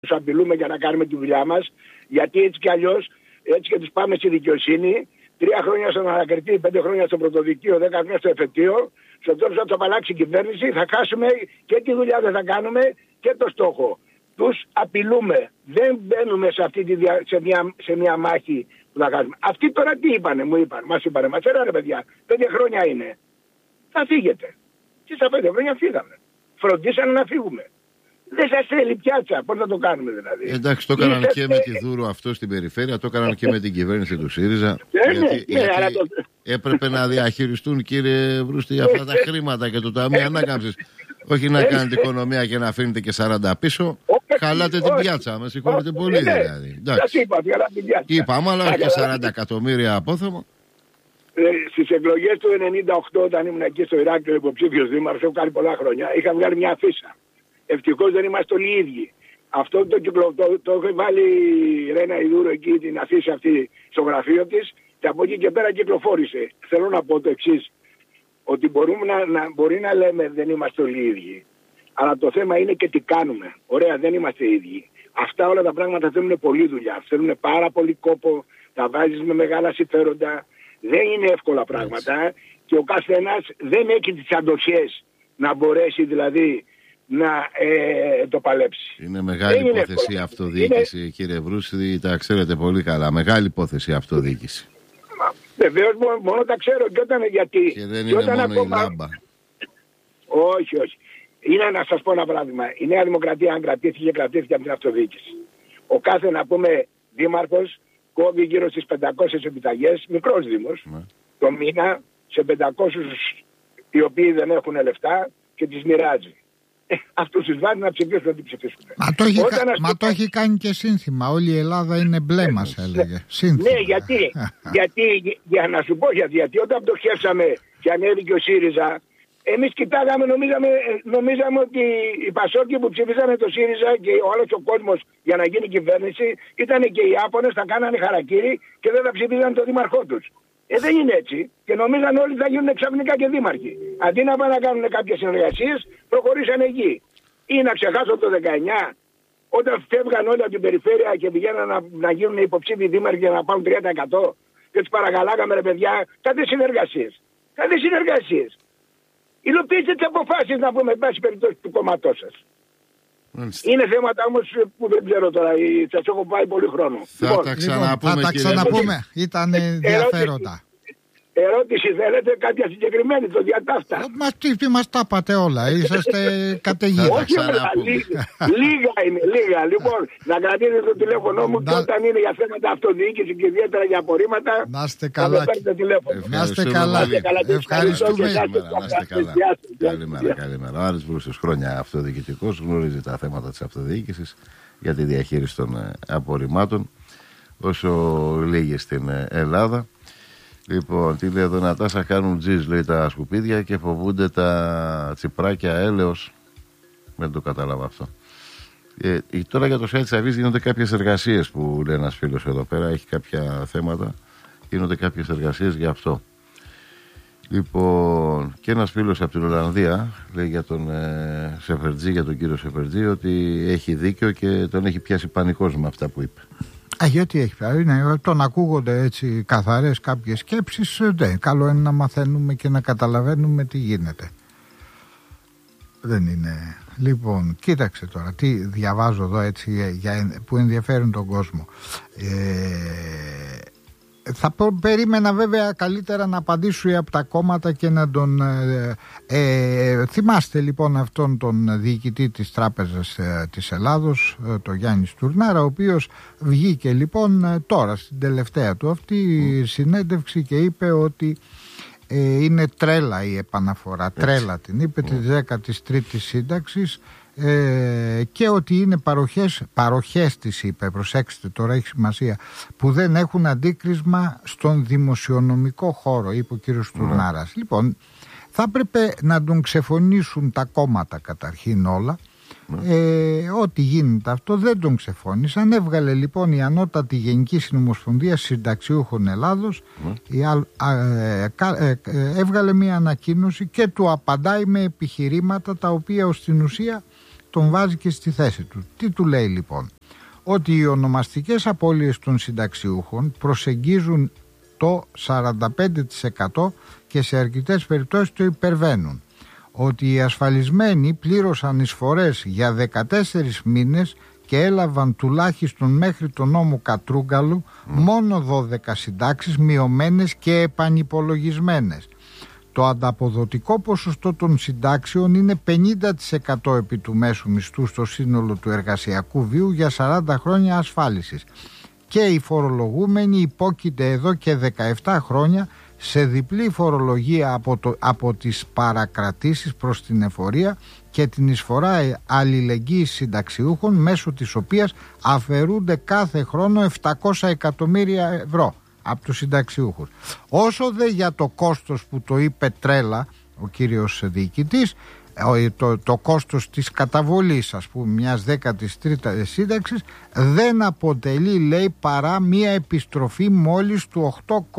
τους απειλούμε για να κάνουμε τη δουλειά μας, γιατί έτσι κι αλλιώς, έτσι και τους πάμε στη δικαιοσύνη, 3 χρόνια στον ανακριτή, 5 χρόνια στο πρωτοδικείο, 10 χρόνια στο εφετείο. Στο τέλος θα το απαλλάξει η κυβέρνηση, θα χάσουμε και τη δουλειά δεν θα κάνουμε και το στόχο. Τους απειλούμε. Δεν μπαίνουμε σε μια μάχη που θα κάνουμε. Αυτοί τώρα τι είπανε, μας είπανε, ρε παιδιά, 5 χρόνια είναι. Θα φύγετε. Και στα 5 χρόνια φύγαμε. Φροντίσανε να φύγουμε. Δεν σας θέλει πιάτσα. Πώς θα το κάνουμε δηλαδή. Εντάξει, το έκαναν και με τη Δούρο αυτό στην περιφέρεια, το έκαναν και με την κυβέρνηση του ΣΥΡΙΖΑ. Γιατί έπρεπε να διαχειριστούν, κύριε Βρούστη, αυτά τα χρήματα και το Ταμείο Ανάκαμψης. Όχι να κάνετε οικονομία και να αφήνετε και 40 πίσω. Χαλάτε την πιάτσα. Με συγχωρείτε πολύ δηλαδή. Είπαμε, αλλά όχι και 40 εκατομμύρια απόθεμα. Στις εκλογές του 1998, όταν ήμουν εκεί στο Ηράκλειο υποψήφιος δήμαρχος, έχω κάνει πολλά χρόνια, είχα βγάλει μια αφίσα. Ευτυχώς δεν είμαστε όλοι οι ίδιοι. Αυτό το έχει βάλει η Ρένα Ιδούρο εκεί την αφίσα αυτή στο γραφείο της και από εκεί και πέρα κυκλοφόρησε. Θέλω να πω το εξής, ότι μπορεί να λέμε δεν είμαστε όλοι οι ίδιοι, αλλά το θέμα είναι και τι κάνουμε. Ωραία, δεν είμαστε οι ίδιοι. Αυτά όλα τα πράγματα θέλουν πολλή δουλειά, θέλουν πάρα πολύ κόπο, τα βάζεις με μεγάλα συμφέροντα. Δεν είναι εύκολα πράγματα και ο καθένας δεν έχει τις αντοχές να μπορέσει δηλαδή να το παλέψει. Είναι μεγάλη υπόθεση η αυτοδιοίκηση, κύριε Βρούστη, τα ξέρετε πολύ καλά. Μεγάλη υπόθεση η αυτοδιοίκηση. Βεβαίως μόνο τα ξέρω και όταν γιατί. Και δεν είναι μόνο ακόμα... η λάμπα. Όχι. Είναι να σας πω ένα παράδειγμα. Η Νέα Δημοκρατία αν κρατήθηκε από την αυτοδιοίκηση. Ο κάθε να πούμε δήμαρχος κόβει γύρω στις 500 επιταγές, μικρός δήμος, το μήνα σε 500 οι οποίοι δεν έχουν λεφτά και τις μοιράζει. Αυτούς τους βάζει να ψηφίσουν να την ψηφίσουν. Μα το έχει κάνει και σύνθημα. Όλη η Ελλάδα είναι μπλε, μας έλεγε. Σύνθημα. Ναι, γιατί για να σου πω γιατί όταν πτωχεύσαμε και ανέβηκε ο ΣΥΡΙΖΑ, εμείς κοιτάγαμε, νομίζαμε ότι οι Πασόκοι που ψηφίσανε το ΣΥΡΙΖΑ και ο άλλος ο κόσμος για να γίνει κυβέρνηση ήταν και οι Ιάπωνες, θα κάνανε χαρακίρι και δεν θα ψηφίσανε τον δήμαρχό τους. Δεν είναι έτσι. Και νομίζαν όλοι θα γίνουν ξαφνικά και δήμαρχοι. Αντί να πάνε να κάνουν κάποιες συνεργασίες, προχωρήσανε εκεί. Ή να ξεχάσω το 19, όταν φεύγαν όλοι από την περιφέρεια και πηγαίναν να γίνουν υποψήφιοι δήμαρχοι για να πάρουν 30%. Και τους παρακαλάγαμε, ρε παιδιά, κάντε συνεργασίες. Υλοποιήστε τις αποφάσεις, να πούμε, εν πάση περιπτώσει του κόμματός σας. Είναι θέματα όμως που δεν ξέρω τώρα, σας έχω πάει πολύ χρόνο. Θα τα ξαναπούμε, ήταν ενδιαφέροντα. Ερώτηση θέλετε, κάποια συγκεκριμένη, το διατάφτα. Τι μας τα είπατε όλα, είσαστε καταιγίδα. Όχι, λίγα. Λοιπόν, να κρατήσετε το τηλέφωνο μου και όταν είναι για θέματα αυτοδιοίκηση και ιδιαίτερα για απορρίμματα, να είστε καλά. Να είστε καλά. Ευχαριστούμε. Καλημέρα. Ο Άρης Βρούσιος, χρόνια αυτοδιοικητικός, γνωρίζει τα θέματα της αυτοδιοίκησης για τη διαχείριση των απορριμμάτων όσο λίγοι στην Ελλάδα. Λοιπόν, τι λέει εδώ, Νατάσα, κάνουν τζιζ, λέει, τα σκουπίδια και φοβούνται τα τσιπράκια έλεος. Δεν το κατάλαβα αυτό. Τώρα για το site της Αβής γίνονται κάποιες εργασίες που λέει ένας φίλος εδώ πέρα, έχει κάποια θέματα, γίνονται κάποιες εργασίες για αυτό. Λοιπόν, και ένας φίλος από την Ολλανδία λέει για τον Σεφερτζή, για τον κύριο Σεφερτζή, ότι έχει δίκιο και τον έχει πιάσει πανικός με αυτά που είπε. Γιατί έχει πιάσει, τον ακούγονται έτσι καθαρές κάποιες σκέψεις, καλό είναι να μαθαίνουμε και να καταλαβαίνουμε τι γίνεται. Δεν είναι. Λοιπόν, κοίταξε τώρα, τι διαβάζω εδώ έτσι που ενδιαφέρουν τον κόσμο. Θα περίμενα βέβαια καλύτερα να απαντήσουν από τα κόμματα και να τον θυμάστε λοιπόν αυτόν τον διοικητή της Τράπεζας της Ελλάδος, τον Γιάννη Στουρνάρα, ο οποίος βγήκε λοιπόν τώρα στην τελευταία του αυτή συνέντευξη και είπε ότι είναι τρέλα η επαναφορά, τρέλα την είπε, της 13ης σύνταξης, και ότι είναι παροχές της είπε, προσέξτε τώρα έχει σημασία, που δεν έχουν αντίκρισμα στον δημοσιονομικό χώρο, είπε ο κύριος Στουρνάρας. Λοιπόν, θα έπρεπε να τον ξεφωνήσουν τα κόμματα καταρχήν όλα. Ό,τι γίνεται αυτό δεν τον ξεφώνησαν. Έβγαλε λοιπόν η Ανώτατη Γενική Συνομοσπονδία Συνταξιούχων Ελλάδος, έβγαλε μια ανακοίνωση και του απαντάει με επιχειρήματα τα οποία ως την ουσία τον βάζει και στη θέση του. Τι του λέει λοιπόν? Ότι οι ονομαστικές απώλειες των συνταξιούχων προσεγγίζουν το 45% και σε αρκετές περιπτώσεις το υπερβαίνουν. Ότι οι ασφαλισμένοι πλήρωσαν εισφορές για 14 μήνες και έλαβαν τουλάχιστον μέχρι τον νόμο Κατρούγκαλου μόνο 12 συντάξεις μειωμένες και επανυπολογισμένες. Το ανταποδοτικό ποσοστό των συντάξεων είναι 50% επί του μέσου μισθού στο σύνολο του εργασιακού βίου για 40 χρόνια ασφάλισης. Και οι φορολογούμενοι υπόκειται εδώ και 17 χρόνια σε διπλή φορολογία από τις παρακρατήσεις προς την εφορία και την εισφορά αλληλεγγύης συνταξιούχων, μέσω της οποίας αφαιρούνται κάθε χρόνο 700 εκατομμύρια ευρώ από τους συνταξιούχους. Όσο δε για το κόστος που το είπε τρέλα ο κύριος διοικητής, το κόστος της καταβολής, ας πούμε, μιας 13ης σύνταξης δεν αποτελεί, λέει, παρά μια επιστροφή μόλις του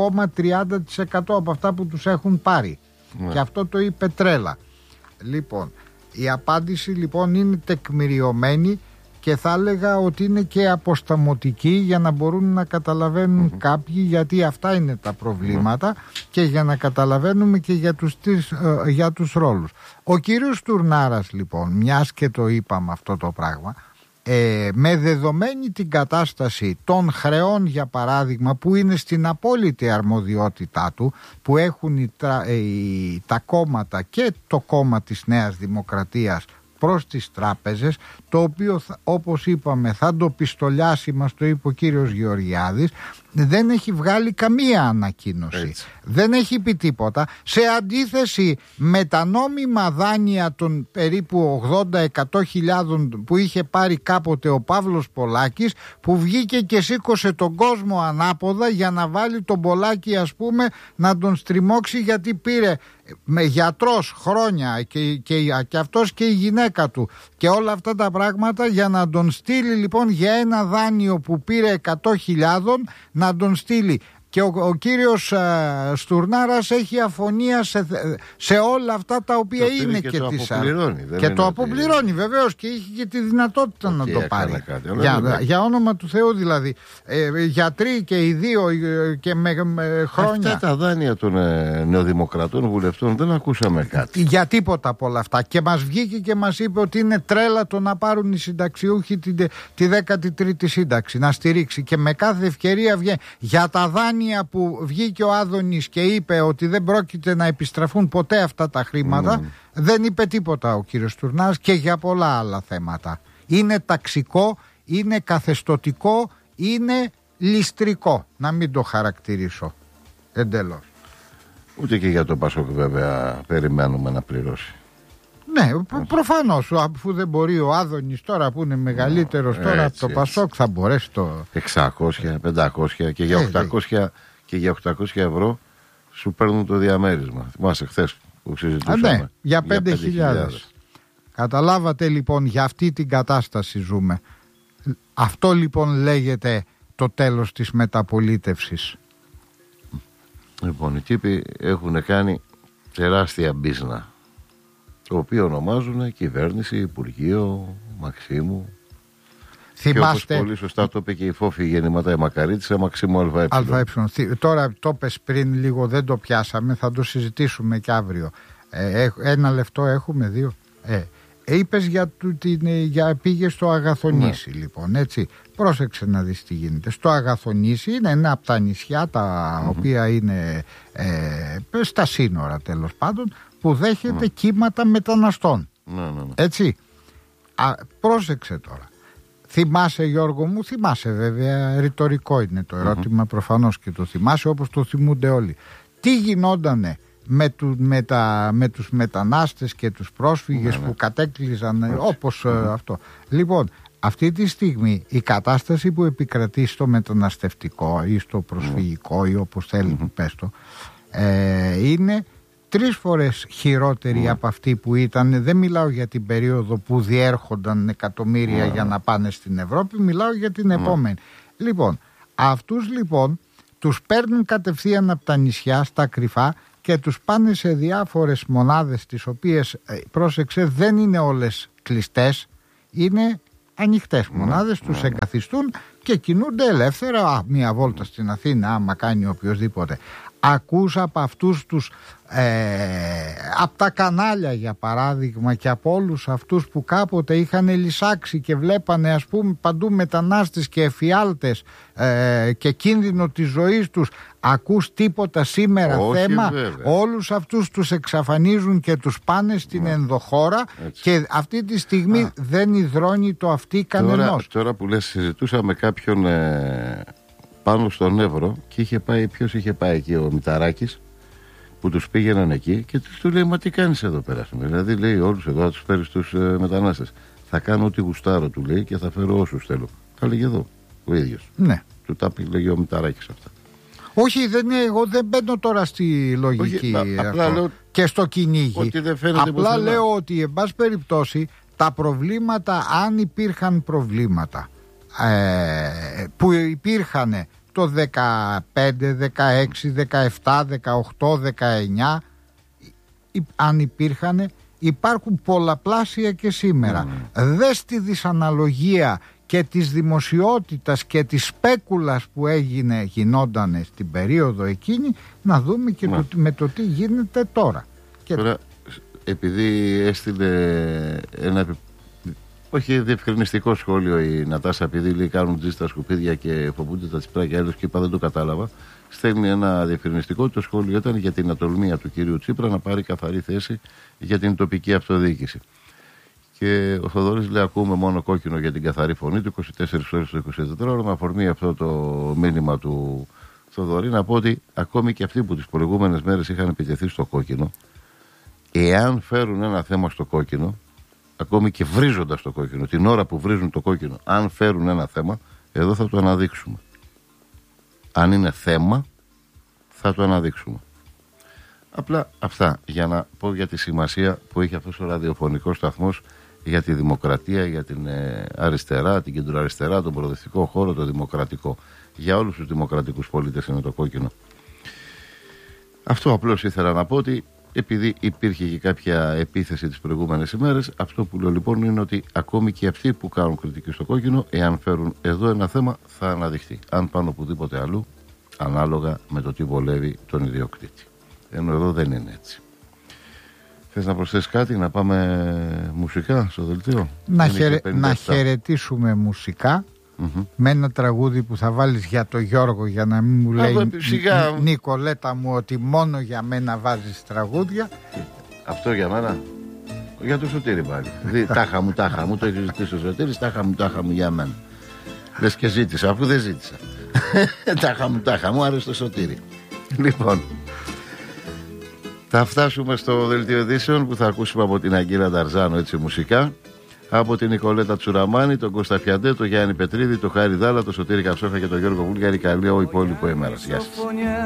8,30% από αυτά που τους έχουν πάρει. Και αυτό το είπε τρέλα. Λοιπόν, η απάντηση λοιπόν είναι τεκμηριωμένη και θα έλεγα ότι είναι και αποσταμωτική, για να μπορούν να καταλαβαίνουν κάποιοι, γιατί αυτά είναι τα προβλήματα, και για να καταλαβαίνουμε και για τους ρόλους. Ο κύριος Τουρνάρας λοιπόν, μιας και το είπαμε αυτό το πράγμα, με δεδομένη την κατάσταση των χρεών, για παράδειγμα, που είναι στην απόλυτη αρμοδιότητά του, που έχουν τα κόμματα και το κόμμα της Νέας Δημοκρατίας προς τις τράπεζες, το οποίο όπως είπαμε θα το πιστολιάσει, μας το είπε ο κύριος Γεωργιάδης, δεν έχει βγάλει καμία ανακοίνωση. Έτσι. Δεν έχει πει τίποτα, σε αντίθεση με τα νόμιμα δάνεια των περίπου 80-100 χιλιάδων που είχε πάρει κάποτε ο Παύλος Πολάκης, που βγήκε και σήκωσε τον κόσμο ανάποδα για να βάλει τον Πολάκη, ας πούμε, να τον στριμώξει, γιατί πήρε με γιατρός χρόνια και αυτός και η γυναίκα του και όλα αυτά τα πράγματα, για να τον στείλει λοιπόν για ένα δάνειο που πήρε 100.000 να τον στείλει. Και ο κύριος Στουρνάρας έχει αφωνία σε όλα αυτά τα οποία είναι και της και το αποπληρώνει βεβαίως, και είχε και τη δυνατότητα να το πάρει. Για όνομα του Θεού δηλαδή. Γιατροί και οι δύο και με χρόνια. Αυτά τα δάνεια των νεοδημοκρατών βουλευτών δεν ακούσαμε κάτι. Για τίποτα από όλα αυτά. Και μας βγήκε και μας είπε ότι είναι τρέλα το να πάρουν οι συνταξιούχοι τη 13η σύνταξη, να στηρίξει. Και με κάθε ευκαιρία βγαίνει. Για τα δάνεια που βγήκε ο Άδωνης και είπε ότι δεν πρόκειται να επιστραφούν ποτέ αυτά τα χρήματα, δεν είπε τίποτα ο κύριος Τουρνάς, και για πολλά άλλα θέματα. Είναι ταξικό, είναι καθεστωτικό, είναι ληστρικό, να μην το χαρακτηρίσω εντελώς. Ούτε και για το Πασόκ βέβαια περιμένουμε να πληρώσει. Ναι, προφανώς, αφού δεν μπορεί ο Άδωνης τώρα που είναι μεγαλύτερος τώρα από το Πασόκ, θα μπορέσει το 600, 500 και για 800 ευρώ σου παίρνουν το διαμέρισμα. Θυμάσαι χθες που συζητούσαμε. Ναι, για 5.000. Καταλάβατε λοιπόν, για αυτή την κατάσταση ζούμε. Αυτό λοιπόν λέγεται το τέλος της μεταπολίτευσης. Λοιπόν, οι τύποι έχουν κάνει τεράστια μπίζνα, το οποίο ονομάζουν κυβέρνηση, Υπουργείο, Μαξίμου. Θυμάστε. Και όπως πολύ σωστά το είπε και η Φόφη γεννηματά η Μακαρίτησα, Μαξίμου ΑΕ. Τώρα το πες πριν λίγο, δεν το πιάσαμε, θα το συζητήσουμε και αύριο. Ένα λεπτό έχουμε, δύο. Είπες πήγε στο Αγαθονήσι, λοιπόν, έτσι. Πρόσεξε να δεις τι γίνεται. Στο Αγαθονήσι είναι ένα από τα νησιά τα οποία είναι στα σύνορα, τέλος πάντων, που δέχεται κύματα μεταναστών. Έτσι. Πρόσεξε τώρα. Θυμάσαι, Γιώργο μου, θυμάσαι βέβαια, ρητορικό είναι το ερώτημα, προφανώς και το θυμάσαι, όπως το θυμούνται όλοι. Τι γινότανε με τους μετανάστες και τους πρόσφυγες που κατέκλυζαν όπως αυτό. Λοιπόν, αυτή τη στιγμή η κατάσταση που επικρατεί στο μεταναστευτικό ή στο προσφυγικό ή όπως θέλει που πες το, είναι 3 φορές χειρότερη από αυτή που ήταν. Δεν μιλάω για την περίοδο που διέρχονταν εκατομμύρια για να πάνε στην Ευρώπη, μιλάω για την επόμενη. Λοιπόν, αυτούς λοιπόν τους παίρνουν κατευθείαν από τα νησιά στα κρυφά και τους πάνε σε διάφορες μονάδες, τις οποίες, πρόσεξε, δεν είναι όλες κλειστές, είναι ανοιχτές μονάδες, τους εγκαθιστούν και κινούνται ελεύθερα. Μία βόλτα στην Αθήνα, άμα κάνει οποιοδήποτε. Ακούς από αυτούς τους, από τα κανάλια για παράδειγμα, και από όλους αυτούς που κάποτε είχαν λυσάξει και βλέπανε, ας πούμε, παντού μετανάστες και εφιάλτες και κίνδυνο της ζωής τους, ακούς τίποτα σήμερα? Όχι, θέμα? βέβαια. Όλους αυτούς τους εξαφανίζουν και τους πάνε στην ενδοχώρα. Έτσι. Και αυτή τη στιγμή δεν υδρώνει το αυτί κανενός. Τώρα που λες, συζητούσα με κάποιον πάνω στον Εύρο και ποιος είχε πάει εκεί, ο Μηταράκης, που τους πήγαιναν εκεί και του λέει: μα τι κάνεις εδώ πέρα? Δηλαδή, λέει, όλους εδώ θα τους φέρεις τους μετανάστες. Θα κάνω ό,τι γουστάρω, του λέει, και θα φέρω όσους θέλω. Θα λέγε εδώ ο ίδιος. Ναι. Του τα πήγε ο Μηταράκης αυτά. Όχι, εγώ δεν μπαίνω τώρα στη λογική. Όχι, απλά λέω, και στο κυνήγι. ότι δεν φαίνεται. Απλά λέω ότι, εν πάση περιπτώσει, τα προβλήματα, αν υπήρχαν προβλήματα που υπήρχαν το 15, 16, 17, 18, 19, αν υπήρχαν, υπάρχουν πολλαπλάσια και σήμερα. Δες τη δυσαναλογία και της δημοσιότητας και της σπέκουλας που γινόταν στην περίοδο εκείνη, να δούμε και με το τι γίνεται τώρα. Τώρα, επειδή έστειλε ένα όχι διευκρινιστικό σχόλιο η Νατάσα, επειδή λέει κάνουν τζι στα σκουπίδια και φοβούνται τα τσιπράκια, άλλος, και είπα δεν το κατάλαβα. Στέλνει ένα διευκρινιστικό. Το σχόλιο ήταν για την ατολμία του κυρίου Τσίπρα να πάρει καθαρή θέση για την τοπική αυτοδιοίκηση. Και ο Θοδωρής λέει: ακούμε μόνο κόκκινο για την καθαρή φωνή του, 24 ώρες το 24ωρο. Με αφορμή αυτό το μήνυμα του Θοδωρή, να πω ότι ακόμη και αυτοί που τις προηγούμενες μέρες είχαν επιτεθεί στο κόκκινο, εάν φέρουν ένα θέμα στο κόκκινο, ακόμη και βρίζοντας το κόκκινο, την ώρα που βρίζουν το κόκκινο, αν φέρουν ένα θέμα, εδώ θα το αναδείξουμε. Αν είναι θέμα, θα το αναδείξουμε. Απλά αυτά για να πω για τη σημασία που έχει αυτός ο ραδιοφωνικός σταθμός για τη δημοκρατία, για την αριστερά, την κεντροαριστερά, τον προοδευτικό χώρο, το δημοκρατικό. Για όλους τους δημοκρατικούς πολίτες είναι το κόκκινο. Αυτό απλώς ήθελα να πω, ότι επειδή υπήρχε και κάποια επίθεση τις προηγούμενες ημέρες, αυτό που λέω λοιπόν είναι ότι ακόμη και αυτοί που κάνουν κριτική στο κόκκινο, εάν φέρουν εδώ ένα θέμα, θα αναδειχθεί. Αν πάνε οπουδήποτε αλλού, ανάλογα με το τι βολεύει τον ιδιοκτήτη. Ενώ εδώ δεν είναι έτσι. Θες να προσθέσεις κάτι, να πάμε μουσικά στο δελτίο? Να χαιρετήσουμε μουσικά. Με ένα τραγούδι που θα βάλεις για το Γιώργο, για να μην μου λέει Νικολέτα μου ότι μόνο για μένα βάζεις τραγούδια. Αυτό για μένα? Για το Σωτήρι πάλι. Τάχα μου, το έχει ζητήσει ο Σωτήρης, τάχα μου για μένα. Λες και ζήτησα, αφού δεν ζήτησα. Τάχα μου, άρεσε το Σωτήρι. Λοιπόν, θα φτάσουμε στο δελτίο ειδήσεων που θα ακούσουμε από την Αγγίλα Νταρζάνο, έτσι μουσικά. Από την Νικολέτα Τσουραμάνη, τον Κώστα Φιαντέ, τον Γιάννη Πετρίδη, τον Χάρη Δάλα, τον Σωτήρη Καψόφα και τον Γιώργο Βούλγαρη. Καλή ο υπόλοιπο ημέρα. Γεια σας.